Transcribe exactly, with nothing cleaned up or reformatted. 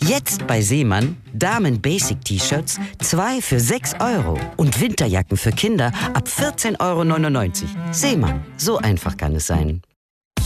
Jetzt bei Seemann Damen-Basic-T-Shirts zwei für sechs Euro und Winterjacken für Kinder ab vierzehn Euro neunundneunzig. Seemann, so einfach kann es sein.